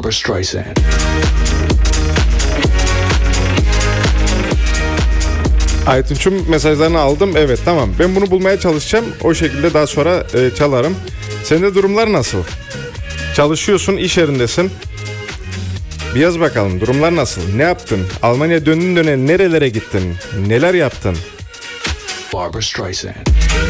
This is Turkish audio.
Barbra Streisand. Aytunç'un mesajlarını aldım. Evet, tamam. Ben bunu bulmaya çalışacağım. O şekilde daha sonra çalarım. Sende durumlar nasıl? Çalışıyorsun, iş yerindesin. Bir yaz bakalım, durumlar nasıl? Ne yaptın? Almanya döndün nerelere gittin? Neler yaptın? Barbra Streisand.